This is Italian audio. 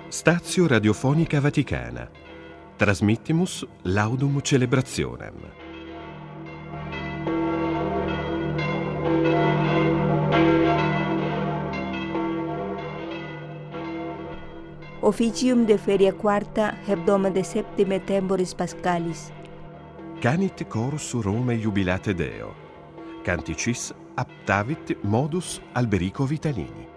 Stazio Radiofonica Vaticana. Transmittimus laudum celebrationem. Officium de feria quarta hebdoma de septime temporis pascalis. Canit chorus Romae jubilate Deo. Canticis aptavit modus Alberico Vitalini.